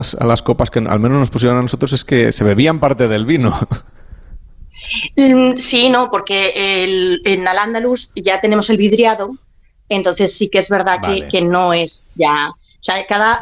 a las copas que al menos nos pusieron a nosotros es que se bebían parte del vino. Sí, no, porque en Al-Ándalus ya tenemos el vidriado, entonces sí que es verdad Vale. que no es ya... O sea,